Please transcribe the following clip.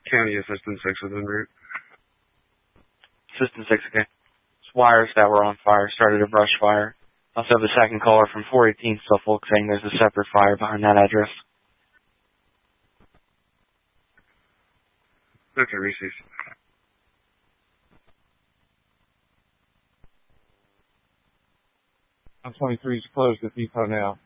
County Assistant 6 is en route. Assistant 6, okay. It's wires that were on fire, started a brush fire. Also have a second caller from 418 Suffolk saying there's a separate fire behind that address. Okay, Reese's. I'm 23 is closed at depot now.